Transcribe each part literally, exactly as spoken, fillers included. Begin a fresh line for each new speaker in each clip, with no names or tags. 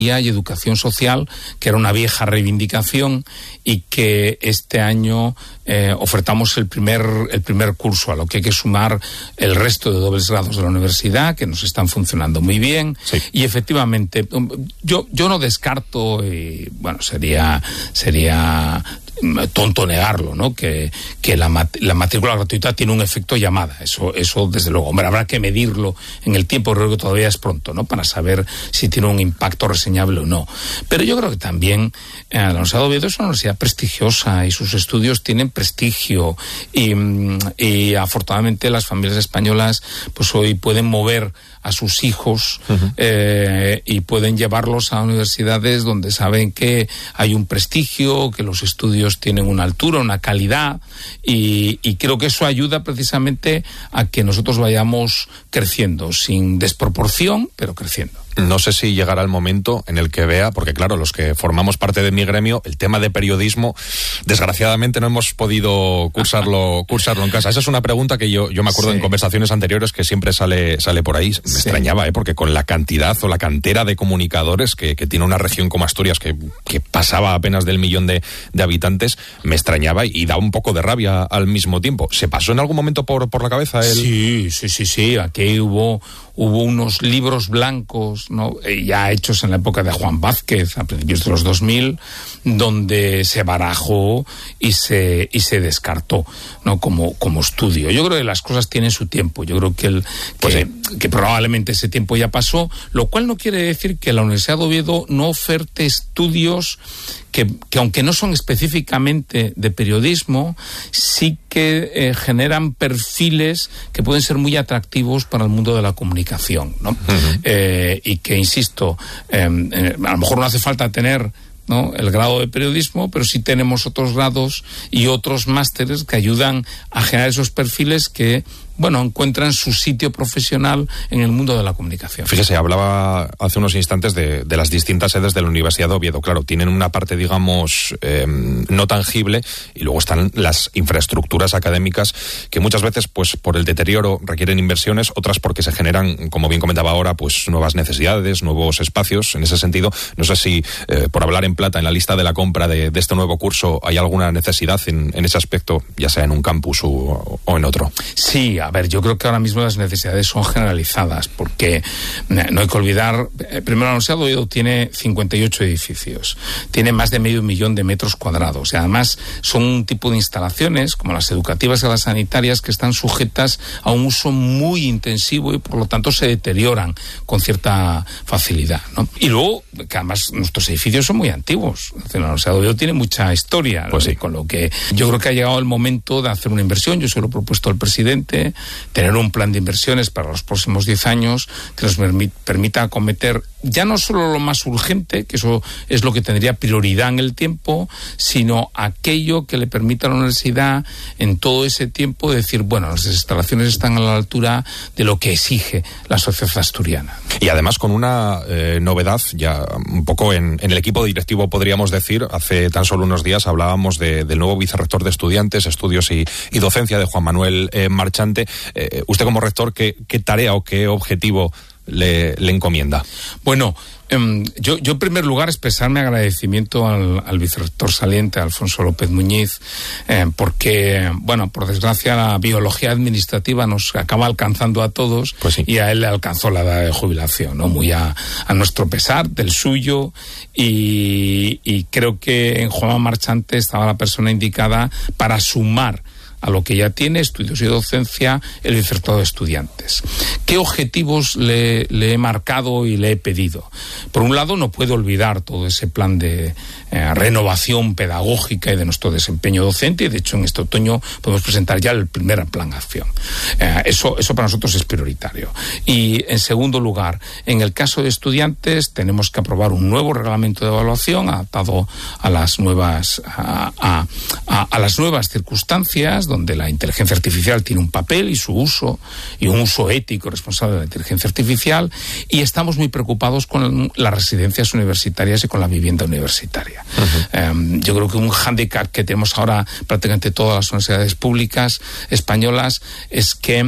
y educación social, que era una vieja reivindicación y que este año eh, ofertamos el primer, el primer curso, a lo que hay que sumar el resto de dobles grados de la universidad, que nos están funcionando muy bien.
Sí.
Y efectivamente, yo, yo no descarto, y bueno, sería, sería tonto negarlo, ¿no? Que, que la, mat la matrícula gratuita tiene un efecto llamada. Eso, eso desde luego. Hombre, habrá que medirlo en el tiempo, creo que todavía es pronto, ¿no? Para saber si tiene un impacto reseñable o no. Pero yo creo que también eh, la Universidad de Oviedo es una universidad prestigiosa y sus estudios tienen prestigio y, y afortunadamente las familias españolas pues hoy pueden mover a sus hijos uh-huh. eh, y pueden llevarlos a universidades donde saben que hay un prestigio, que los estudios tienen una altura, una calidad, y, y creo que eso ayuda precisamente a que nosotros vayamos creciendo, sin desproporción, pero creciendo.
No sé si llegará el momento en el que vea, porque claro, los que formamos parte de mi gremio, el tema de periodismo, desgraciadamente no hemos podido cursarlo, cursarlo en casa. Esa es una pregunta que yo, yo me acuerdo sí. en conversaciones anteriores que siempre sale, sale por ahí. Me sí. extrañaba, ¿eh? Porque con la cantidad o la cantera de comunicadores que, que tiene una región como Asturias, que, que pasaba apenas del millón de, de habitantes, me extrañaba y, y da un poco de rabia al mismo tiempo. ¿Se pasó en algún momento por, por la cabeza el...?
Sí, sí, sí, sí. Aquí hubo... Hubo unos libros blancos, ¿no? ya hechos en la época de Juan Vázquez, a principios de los dos mil, donde se barajó y se y se descartó, ¿no? como, como estudio. Yo creo que las cosas tienen su tiempo. Yo creo que, el,
pues
que,
sí.
que probablemente ese tiempo ya pasó, lo cual no quiere decir que la Universidad de Oviedo no oferte estudios que, que aunque no son específicamente de periodismo, sí que eh, generan perfiles que pueden ser muy atractivos para el mundo de la comunicación, ¿no? Uh-huh. eh, y que, insisto, eh, eh, a lo mejor no hace falta tener, ¿no?, el grado de periodismo, pero sí tenemos otros grados y otros másteres que ayudan a generar esos perfiles que, bueno, encuentran su sitio profesional en el mundo de la comunicación.
Fíjese, hablaba hace unos instantes de, de las distintas sedes de la Universidad de Oviedo. Claro, tienen una parte, digamos, eh, no tangible, y luego están las infraestructuras académicas que muchas veces, pues, por el deterioro requieren inversiones, otras porque se generan, como bien comentaba ahora, pues, nuevas necesidades, nuevos espacios. En ese sentido, no sé si, eh, por hablar en plata, en la lista de la compra de, de este nuevo curso, hay alguna necesidad en, en ese aspecto, ya sea en un campus o, o en otro.
Sí, a ver, yo creo que ahora mismo las necesidades son generalizadas, porque no hay que olvidar, primero la Universidad de Oviedo tiene cincuenta y ocho edificios, tiene más de medio millón de metros cuadrados, y además son un tipo de instalaciones, como las educativas y las sanitarias, que están sujetas a un uso muy intensivo y por lo tanto se deterioran con cierta facilidad, ¿no? Y luego, que además nuestros edificios son muy antiguos, la Universidad de Oviedo tiene mucha historia,
pues
¿no?
sí.
Con lo que yo creo que ha llegado el momento de hacer una inversión. Yo se lo he propuesto al presidente, tener un plan de inversiones para los próximos diez años que nos permita acometer ya no solo lo más urgente, que eso es lo que tendría prioridad en el tiempo, sino aquello que le permita a la universidad en todo ese tiempo decir, bueno, las instalaciones están a la altura de lo que exige la sociedad asturiana.
Y además con una eh, novedad, ya un poco en, en el equipo directivo podríamos decir, hace tan solo unos días hablábamos de, del nuevo vicerrector de Estudiantes, Estudios y, y Docencia, de Juan Manuel eh, Marchante. Eh, usted como rector, ¿qué, qué tarea o qué objetivo le, le encomienda?
Bueno, um, yo, yo en primer lugar expresar mi agradecimiento al, al vicerrector saliente, Alfonso López Muñiz, eh, porque, bueno, por desgracia la biología administrativa nos acaba alcanzando a todos,
pues sí.
Y a él le alcanzó la edad de jubilación, ¿no? Muy a, a nuestro pesar, del suyo, y, y creo que en Juan Marchante estaba la persona indicada para sumar a lo que ya tiene Estudios y Docencia el vicerrector de Estudiantes. ¿Qué objetivos le, le he marcado y le he pedido? Por un lado, no puedo olvidar todo ese plan de eh, renovación pedagógica y de nuestro desempeño docente, y de hecho en este otoño podemos presentar ya el primer plan de acción. Eh, eso, eso para nosotros es prioritario. Y en segundo lugar, en el caso de Estudiantes tenemos que aprobar un nuevo reglamento de evaluación adaptado a las nuevas, a, a, a, a las nuevas circunstancias, donde la inteligencia artificial tiene un papel y su uso, y un uso ético responsable de la inteligencia artificial, y estamos muy preocupados con las residencias universitarias y con la vivienda universitaria. Uh-huh. Um, yo creo que un hándicap que tenemos ahora prácticamente todas las universidades públicas españolas es que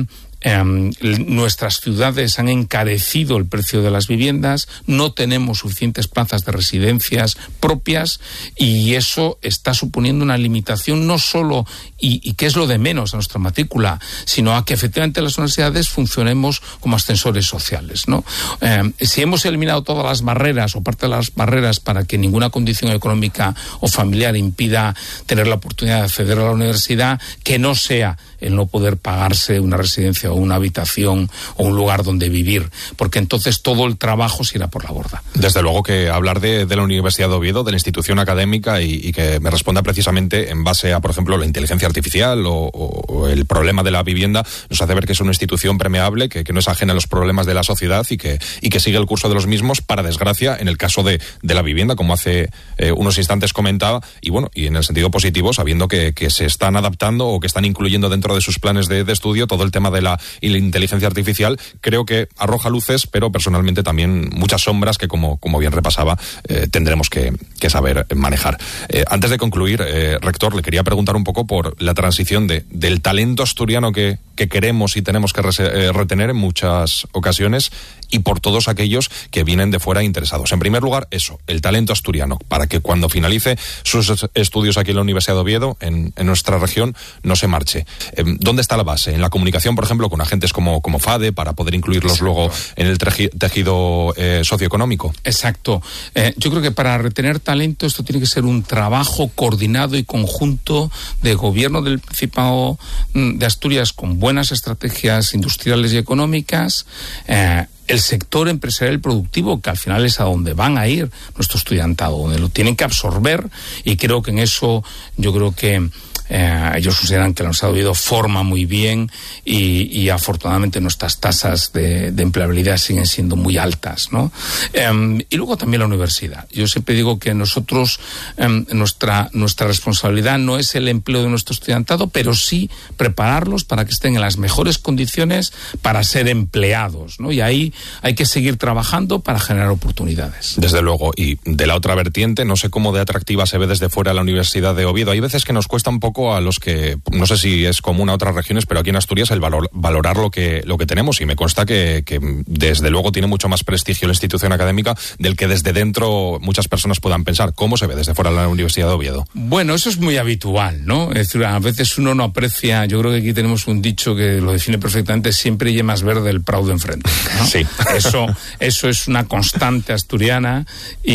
Eh, nuestras ciudades han encarecido el precio de las viviendas, no tenemos suficientes plazas de residencias propias y eso está suponiendo una limitación no solo, y, y que es lo de menos a nuestra matrícula, sino a que efectivamente las universidades funcionemos como ascensores sociales, ¿no? Eh, si hemos eliminado todas las barreras o parte de las barreras para que ninguna condición económica o familiar impida tener la oportunidad de acceder a la universidad, que no sea el no poder pagarse una residencia o una habitación o un lugar donde vivir, porque entonces todo el trabajo se irá por la borda.
Desde luego que hablar de, de la Universidad de Oviedo, de la institución académica, y, y que me responda precisamente en base a, por ejemplo, la inteligencia artificial o, o el problema de la vivienda, nos hace ver que es una institución permeable, que, que no es ajena a los problemas de la sociedad y que, y que sigue el curso de los mismos, para desgracia, en el caso de, de la vivienda, como hace eh, unos instantes comentaba, y bueno, y en el sentido positivo, sabiendo que, que se están adaptando o que están incluyendo dentro de sus planes de, de estudio todo el tema de la, y la inteligencia artificial. Creo que arroja luces, pero personalmente también muchas sombras que, como, como bien repasaba, eh, tendremos que, que saber manejar. Eh, antes de concluir, eh, rector, le quería preguntar un poco por la transición de, del talento asturiano que, que queremos y tenemos que rese, eh, retener en muchas ocasiones, y por todos aquellos que vienen de fuera interesados. En primer lugar, eso, el talento asturiano, para que cuando finalice sus estudios aquí en la Universidad de Oviedo, en, en nuestra región, no se marche. Eh, ¿Dónde está la base? En la comunicación, por ejemplo, con agentes como, como FADE, para poder incluirlos Exacto. luego en el tejido eh, socioeconómico.
Exacto. Eh, yo creo que para retener talento esto tiene que ser un trabajo coordinado y conjunto de gobierno del Principado de Asturias, con buenas estrategias industriales y económicas, eh, el sector empresarial productivo, que al final es a donde van a ir nuestro estudiantado, donde lo tienen que absorber, y creo que en eso yo creo que Eh, ellos consideran que la Universidad de Oviedo forma muy bien y, y afortunadamente nuestras tasas de, de empleabilidad siguen siendo muy altas, ¿no? Eh, y luego también la universidad. Yo siempre digo que nosotros, eh, nuestra, nuestra responsabilidad no es el empleo de nuestro estudiantado, pero sí prepararlos para que estén en las mejores condiciones para ser empleados, ¿no? Y ahí hay que seguir trabajando para generar oportunidades.
Desde luego. Y de la otra vertiente, no sé cómo de atractiva se ve desde fuera la Universidad de Oviedo. Hay veces que nos cuesta un poco a los que, no sé si es común a otras regiones, pero aquí en Asturias el valor, valorar lo que, lo que tenemos, y me consta que, que desde luego tiene mucho más prestigio la institución académica del que desde dentro muchas personas puedan pensar. ¿Cómo se ve desde fuera la Universidad de Oviedo?
Bueno, eso es muy habitual, ¿no? Es decir, a veces uno no aprecia, yo creo que aquí tenemos un dicho que lo define perfectamente: siempre y más verde el prado de enfrente, ¿no?
Sí.
Eso, eso es una constante asturiana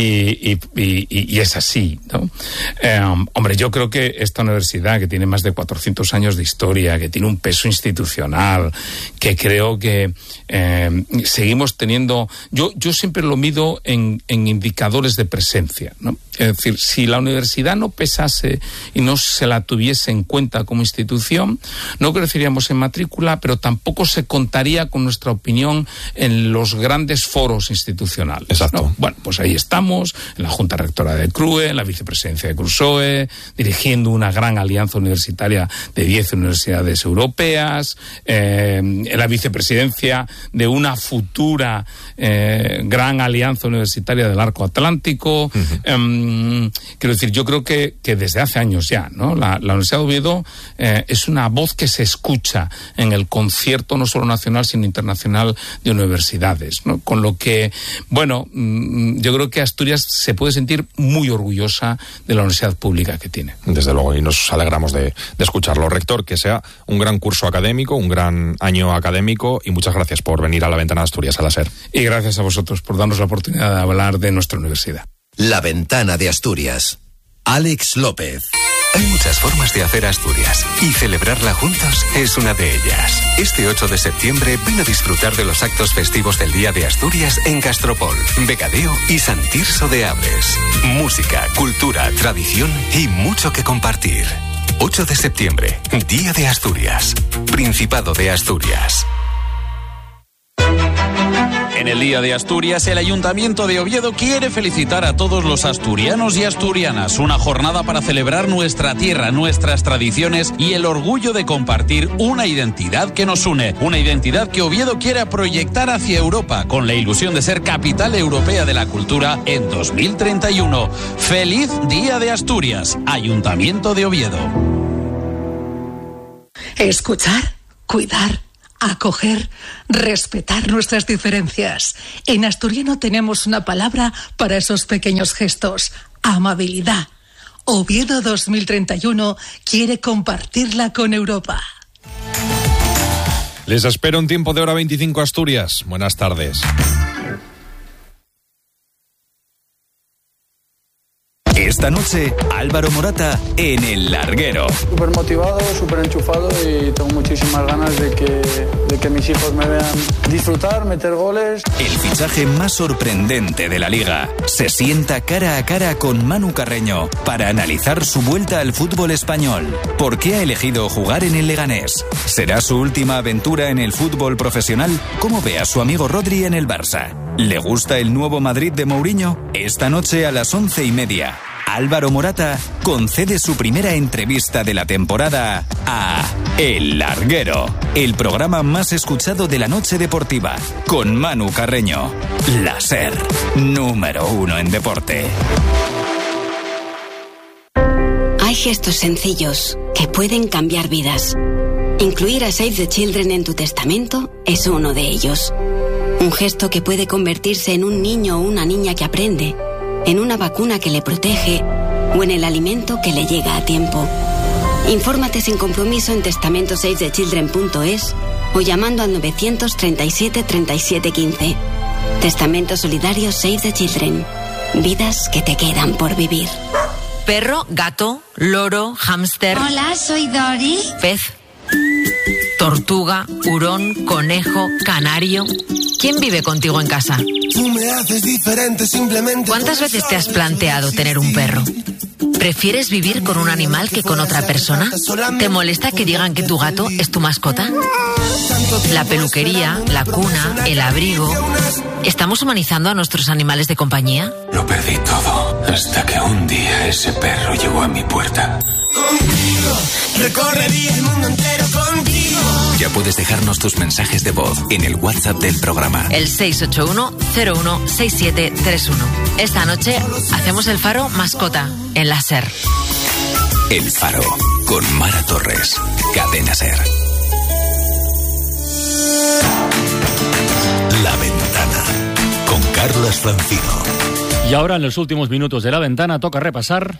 y, y, y, y es así, ¿no? Eh, hombre, yo creo que esta universidad, que tiene más de cuatrocientos años de historia, que tiene un peso institucional, que creo que eh, seguimos teniendo... Yo, yo siempre lo mido en, en indicadores de presencia, ¿no? Es decir, si la universidad no pesase y no se la tuviese en cuenta como institución, no creceríamos en matrícula, pero tampoco se contaría con nuestra opinión en los grandes foros institucionales,
Exacto.
¿no? Bueno, pues ahí estamos, en la Junta Rectora de CRUE, en la vicepresidencia de CRUSOE, dirigiendo una gran alianza universitaria de diez universidades europeas, eh, en la vicepresidencia de una futura eh, gran alianza universitaria del Arco Atlántico. Uh-huh. eh, Quiero decir, yo creo que, que desde hace años ya, ¿no? La, la Universidad de Oviedo eh, es una voz que se escucha en el concierto no solo nacional sino internacional de universidades, ¿no? Con lo que, bueno, mmm, yo creo que Asturias se puede sentir muy orgullosa de la universidad pública que tiene.
Desde luego, y nos alegramos de, de escucharlo. Rector, que sea un gran curso académico, un gran año académico, y muchas gracias por venir a La Ventana de Asturias, a la SER.
Y gracias a vosotros por darnos la oportunidad de hablar de nuestra universidad.
La Ventana de Asturias. Alex López.
Hay muchas formas de hacer Asturias y celebrarla juntos es una de ellas. Este ocho de septiembre ven a disfrutar de los actos festivos del Día de Asturias en Castropol, Becadeo y Sant Tirso de Abres. Música, cultura, tradición y mucho que compartir. ocho de septiembre, Día de Asturias. Principado de Asturias.
En el Día de Asturias, el Ayuntamiento de Oviedo quiere felicitar a todos los asturianos y asturianas. Una jornada para celebrar nuestra tierra, nuestras tradiciones y el orgullo de compartir una identidad que nos une. Una identidad que Oviedo quiere proyectar hacia Europa, con la ilusión de ser capital europea de la cultura en dos mil treinta y uno. ¡Feliz Día de Asturias! Ayuntamiento de Oviedo.
Escuchar, cuidar, acoger, respetar nuestras diferencias. En asturiano tenemos una palabra para esos pequeños gestos: amabilidad. Oviedo dos mil treinta y uno quiere compartirla con Europa.
Les espero un tiempo de hora veinticinco Asturias. Buenas tardes.
Esta noche, Álvaro Morata en El Larguero.
Súper motivado, súper enchufado y tengo muchísimas ganas de que, de que mis hijos me vean disfrutar, meter goles.
El fichaje más sorprendente de la Liga se sienta cara a cara con Manu Carreño para analizar su vuelta al fútbol español. ¿Por qué ha elegido jugar en el Leganés? ¿Será su última aventura en el fútbol profesional? ¿Cómo ve a su amigo Rodri en el Barça? ¿Le gusta el nuevo Madrid de Mourinho? Esta noche a las once y media, Álvaro Morata concede su primera entrevista de la temporada a El Larguero, el programa más escuchado de la noche deportiva, con Manu Carreño. La SER, número uno en deporte.
Hay gestos sencillos que pueden cambiar vidas. Incluir a Save the Children en tu testamento es uno de ellos. Un gesto que puede convertirse en un niño o una niña que aprende, en una vacuna que le protege o en el alimento que le llega a tiempo. Infórmate sin compromiso en testamento save the children punto es o llamando al novecientos treinta y siete treinta y siete quince. Testamento solidario Save the Children. Vidas que te quedan por vivir.
Perro, gato, loro, hámster.
Hola, soy Dori.
Pez, tortuga, hurón, conejo, canario. ¿Quién vive contigo en casa?
Tú me haces diferente, simplemente.
¿Cuántas veces te has planteado tener un perro? ¿Prefieres vivir con un animal que con otra persona? ¿Te molesta que digan que tu gato es tu mascota? La peluquería, la cuna, el abrigo. ¿Estamos humanizando a nuestros animales de compañía?
Lo perdí todo hasta que un día ese perro llegó a mi puerta.
Contigo, recorrería el mundo entero contigo.
Ya puedes dejarnos tus mensajes de voz en el WhatsApp del programa.
El seis ocho uno cero uno seis siete tres uno. Esta noche hacemos el Faro mascota en la SER.
El Faro con Mara Torres. Cadena SER.
La Ventana con Carlas Francino.
Y ahora en los últimos minutos de La Ventana toca repasar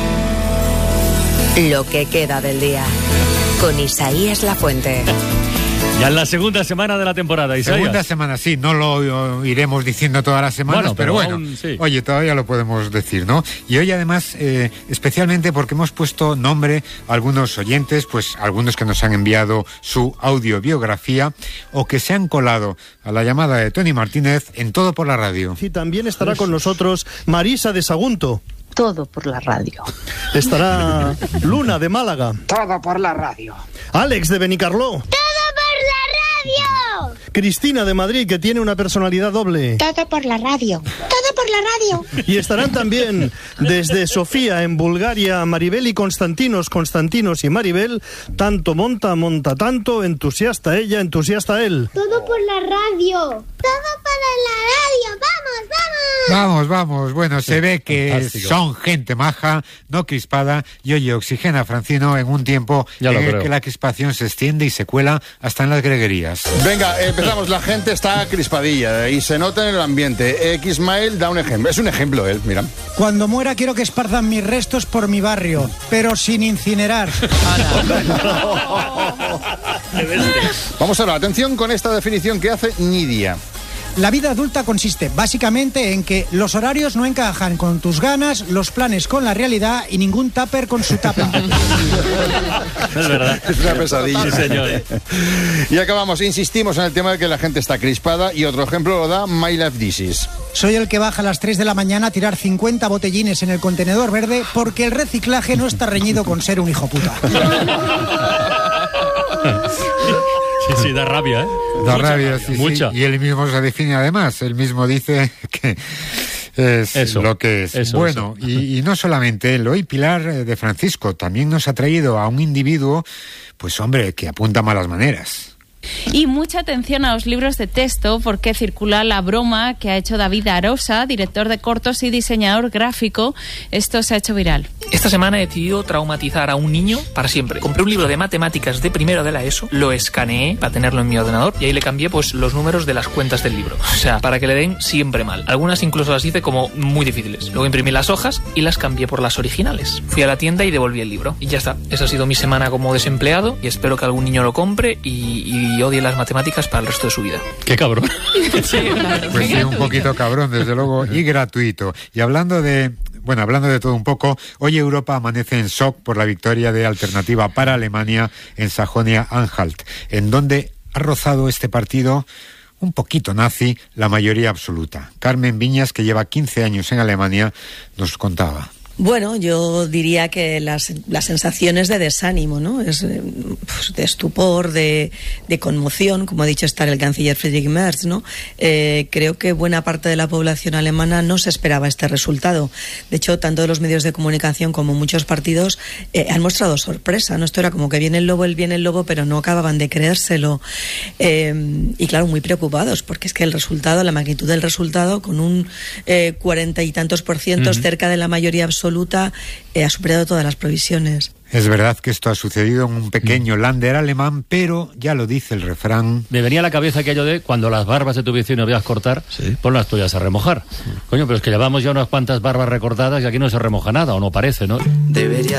lo que queda del día con Isaías Lafuente.
Ya en la segunda semana de la temporada, Isaías.
Segunda semana, sí, no lo iremos diciendo todas las semanas, bueno, pero, pero bueno, aún, sí. Oye, todavía lo podemos decir, ¿no? Y hoy además, eh, especialmente porque hemos puesto nombre a algunos oyentes, pues algunos que nos han enviado su audiobiografía o que se han colado a la llamada de Tony Martínez en Todo por la Radio.
Sí, también estará pues... con nosotros Marisa de Sagunto.
Todo por la radio.
Estará Luna de Málaga.
Todo por la radio.
Alex de Benicarló.
Todo por la radio.
Cristina de Madrid, que tiene una personalidad doble.
Todo por la radio. Todo por la radio.
Y estarán también desde Sofía, en Bulgaria, Maribel y Constantinos, Constantinos y Maribel. Tanto monta, monta tanto, entusiasta ella, entusiasta él.
Todo por la radio. Todo para la radio. ¡Vamos, vamos!
Vamos, vamos. Bueno, se ve que fantástico. Son gente maja, no crispada, y oye, oxigena a Francino en un tiempo en el creo. que la crispación se extiende y se cuela hasta en las greguerías.
Venga, empezamos. La gente está crispadilla y se nota en el ambiente. X-Mail da un ejemplo. Es un ejemplo él, mira.
Cuando muera quiero que esparzan mis restos por mi barrio, pero sin incinerar.
Vamos ahora, atención con esta definición que hace Nidia.
La vida adulta consiste básicamente en que los horarios no encajan con tus ganas, los planes con la realidad y ningún tupper con su tapa.
Es verdad.
Es una pesadilla.
Sí, señor.
Y acabamos, insistimos en el tema de que la gente está crispada y otro ejemplo lo da My Life Disease.
Soy el que baja a las tres de la mañana a tirar cincuenta botellines en el contenedor verde porque el reciclaje no está reñido con ser un hijo puta.
Sí, sí, da rabia, ¿eh?
Da
Mucha
rabia,
rabia.
sí,
Mucha.
sí. Y él mismo se define además. Él mismo dice que es
eso,
lo que es.
Eso,
bueno,
eso.
Y, y no solamente él. Hoy Pilar de Francisco también nos ha traído a un individuo, pues hombre, que apunta malas maneras.
Y mucha atención a los libros de texto, porque circula la broma que ha hecho David Arosa, director de cortos y diseñador gráfico. Esto se ha hecho viral.
Esta semana he decidido traumatizar a un niño para siempre. Compré un libro de matemáticas de primero de la ESO, lo escaneé para tenerlo en mi ordenador y ahí le cambié pues los números de las cuentas del libro. O sea, para que le den siempre mal. Algunas incluso las hice como muy difíciles. Luego imprimí las hojas y las cambié por las originales. Fui a la tienda y devolví el libro. Y ya está. Esa ha sido mi semana como desempleado y espero que algún niño lo compre y, y odie las matemáticas para el resto de su vida.
¡Qué cabrón!
Sí, claro.
Pues sí, un poquito cabrón, desde luego, y gratuito. Y hablando de... Bueno, hablando de todo un poco, hoy Europa amanece en shock por la victoria de Alternativa para Alemania en Sajonia-Anhalt, en donde ha rozado este partido un poquito nazi la mayoría absoluta. Carmen Viñas, que lleva quince años en Alemania, nos contaba.
Bueno, yo diría que las, las sensaciones de desánimo, ¿no? Es, pues, de estupor, de, de conmoción, como ha dicho estar el canciller Friedrich Merz, ¿no? Eh, creo que buena parte de la población alemana no se esperaba este resultado. De hecho, tanto los medios de comunicación como muchos partidos eh, han mostrado sorpresa, ¿no? Esto era como que viene el lobo, el viene el lobo, pero no acababan de creérselo. Eh, y claro, muy preocupados, porque es que el resultado, la magnitud del resultado, con un eh, cuarenta y tantos por cientos, uh-huh, cerca de la mayoría absoluta, absoluta, eh, ha superado todas las previsiones.
Es verdad que esto ha sucedido en un pequeño Länder alemán, pero ya lo dice el refrán.
Me venía a la cabeza aquello de cuando las barbas de tu vecino veas cortar, sí, pon las tuyas a remojar. Sí. Coño, pero es que llevamos ya unas cuantas barbas recortadas y aquí no se remoja nada, o no parece, ¿no?
Debería